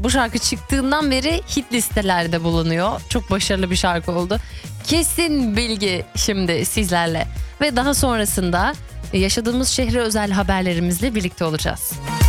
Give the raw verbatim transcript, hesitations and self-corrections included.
Bu şarkı çıktığından beri hit listelerde bulunuyor. Çok başarılı bir şarkı oldu. Kesin bilgi şimdi sizlerle. Ve daha sonrasında yaşadığımız şehre özel haberlerimizle birlikte olacağız.